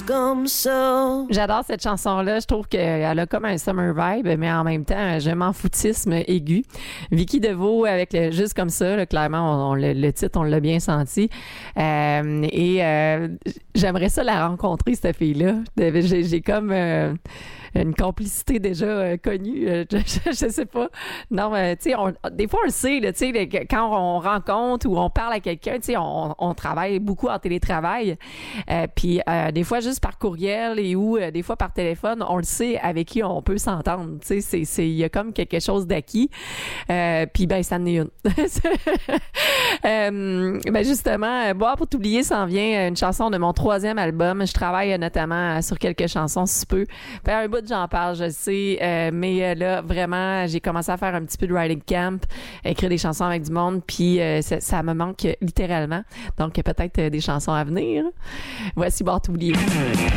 juste comme ça. J'adore cette chanson-là. Je trouve qu'elle a comme un summer vibe, mais en même temps, je m'en foutisme aigu. Vicky Deveau avec le Juste comme ça, là, clairement, le titre, on l'a bien senti. J'aimerais ça la rencontrer, cette fille-là. J'ai comme une complicité déjà connue. Je sais pas. Non, tu sais, des fois, on le sait, tu sais, quand on rencontre ou on parle à quelqu'un, tu sais, on travaille beaucoup en télétravail. Puis des fois, juste par courriel ou des fois par téléphone, on le sait avec qui on peut s'entendre. Tu sais, il y a comme quelque chose d'acquis. Puis ben, ça en est une. Ben justement, Boire pour t'oublier s'en vient une chanson de mon 3e album. Je travaille notamment sur quelques chansons si peu. Fait un bout de j'en parle, je sais, mais là, vraiment, j'ai commencé à faire un petit peu de writing camp, écrire des chansons avec du monde, puis ça me manque littéralement. Donc, peut-être des chansons à venir. Voici Boire t'oublier.